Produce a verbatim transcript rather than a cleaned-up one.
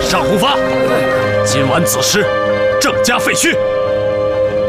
上红发，今晚子时正家废墟。